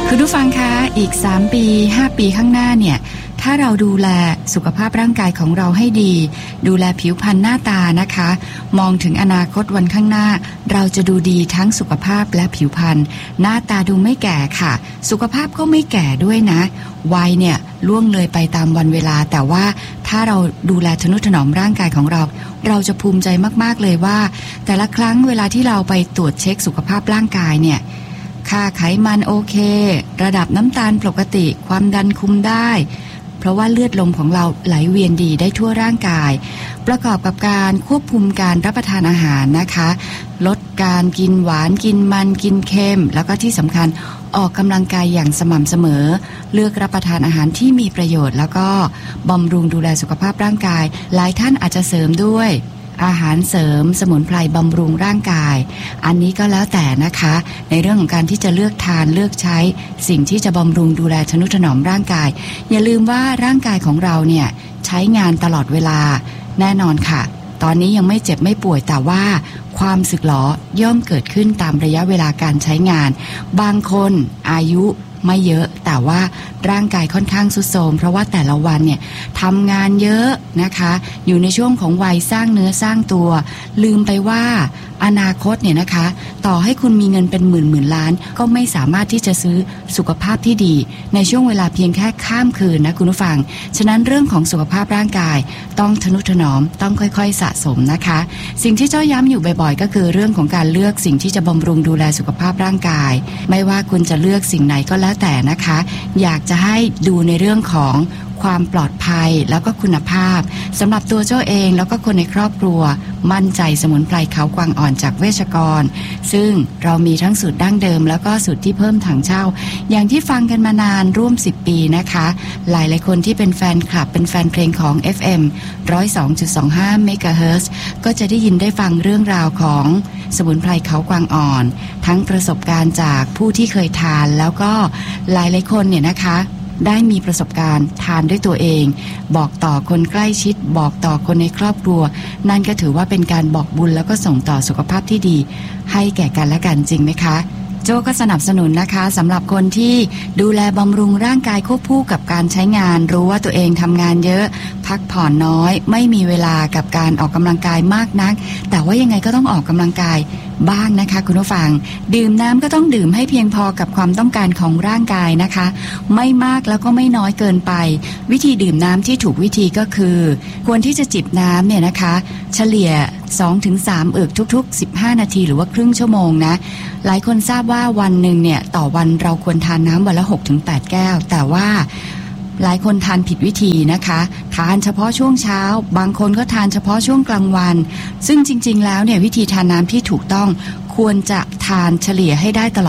คุณผู้ฟังคะอีก3ปี5ปีข้างหน้าเนี่ยถ้าเราดูแลสุขภาพร่างกายของเราให้ดีดูแลผิวพรรณหน้าตานะคะมองถึงอนาคตวันข้างหน้าเราจะดูดีทั้งสุขภาพและผิวพรรณหน้าตาดูไม่แก่ค่ะสุขภาพก็ไม่แก่ด้วยนะวัยเนี่ยล่วงเลยไปตามวันเวลาแต่ว่าถ้าเราดูแลทนุถนอมร่างกายของเราเราจะภูมิใจมากๆเลยว่าแต่ละครั้งเวลาที่เราไปตรวจเช็คสุขภาพร่างกายเนี่ยค่าไขมันโอเคระดับน้ำตาลปกติความดันคุมได้เพราะว่าเลือดลมของเราไหลเวียนดีได้ทั่วร่างกายประกอบกับการควบคุมการรับประทานอาหารนะคะลดการกินหวานกินมันกินเค็มแล้วก็ที่สำคัญออกกำลังกายอย่างสม่ำเสมอเลือกรับประทานอาหารที่มีประโยชน์แล้วก็บำรุงดูแลสุขภาพร่างกายหลายท่านอาจจะเสริมด้วยอาหารเสริมสมุนไพรบำรุงร่างกายอันนี้ก็แล้วแต่นะคะในเรื่องของการที่จะเลือกทานเลือกใช้สิ่งที่จะบำรุงดูแลทนุถนอมร่างกายอย่าลืมว่าร่างกายของเราเนี่ยใช้งานตลอดเวลาแน่นอนค่ะตอนนี้ยังไม่เจ็บไม่ป่วยแต่ว่าความสึกหรอย่อมเกิดขึ้นตามระยะเวลาการใช้งานบางคนอายุไม่เยอะแต่ว่าร่างกายค่อนข้างทรุดโทรมเพราะว่าแต่ละวันเนี่ยทำงานเยอะนะคะอยู่ในช่วงของวัยสร้างเนื้อสร้างตัวลืมไปว่าอนาคตเนี่ยนะคะต่อให้คุณมีเงินเป็นหมื่นล้านก็ไม่สามารถที่จะซื้อสุขภาพที่ดีในช่วงเวลาเพียงแค่ข้ามคืนนะคุณผู้ฟังฉะนั้นเรื่องของสุขภาพร่างกายต้องทนุถนอมต้องค่อยๆสะสมนะคะสิ่งที่เจ้าย้ำอยู่บ่อยๆก็คือเรื่องของการเลือกสิ่งที่จะบำรุงดูแลสุขภาพร่างกายไม่ว่าคุณจะเลือกสิ่งไหนก็แล้วแต่นะคะอยากจะให้ดูในเรื่องของความปลอดภัยแล้วก็คุณภาพสำหรับตัวเจ้าเองแล้วก็คนในครอบครัวมั่นใจสมุนไพรเขากวางอ่อนจากเวชกรซึ่งเรามีทั้งสูตรดั้งเดิมแล้วก็สูตรที่เพิ่มถังเช่าอย่างที่ฟังกันมานานร่วม10ปีนะคะหลายๆคนที่เป็นแฟนคลับเป็นแฟนเพลงของ FM 102.25 เมกะเฮิรตซ์ก็จะได้ยินได้ฟังเรื่องราวของสมุนไพรเขากวางอ่อนทั้งประสบการณ์จากผู้ที่เคยทานแล้วก็หลายๆคนเนี่ยนะคะได้มีประสบการณ์ทานด้วยตัวเองบอกต่อคนใกล้ชิดบอกต่อคนในครอบครัวนั่นก็ถือว่าเป็นการบอกบุญแล้วก็ส่งต่อสุขภาพที่ดีให้แก่กันและกันจริงไหมคะโจก็สนับสนุนนะคะสำหรับคนที่ดูแลบำรุงร่างกายควบคู่กับการใช้งานรู้ว่าตัวเองทำงานเยอะพักผ่อนน้อยไม่มีเวลากับการออกกำลังกายมากนักแต่ว่ายังไงก็ต้องออกกำลังกายบ้างนะคะคุณผู้ฟังดื่มน้ำก็ต้องดื่มให้เพียงพอกับความต้องการของร่างกายนะคะไม่มากแล้วก็ไม่น้อยเกินไปวิธีดื่มน้ำที่ถูกวิธีก็คือควรที่จะจิบน้ำเนี่ยนะคะเฉลี่ย 2-3 อึกทุกๆ15นาทีหรือว่าครึ่งชั่วโมงนะหลายคนทราบว่าวันหนึ่งเนี่ยต่อวันเราควรทานน้ำวันละ 6-8 แก้วแต่ว่าหลายคนทานผิดวิธีนะคะทานเฉพาะช่วงเช้าบางคนก็ทานเฉพาะช่วงกลางวันซึ่งจริงๆแล้วเนี่ยวิธีทานน้ำที่ถูกต้องควรจะทานเฉลี่ยให้ได้ตลอด